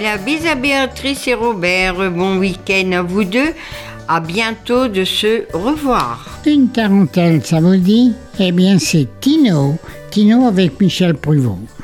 La bise à Béatrice et Robert. Bon week-end à vous deux. À bientôt de se revoir. Une tarentelle, ça vous dit? Eh bien, c'est Tino. Tino avec Michel Pruvot.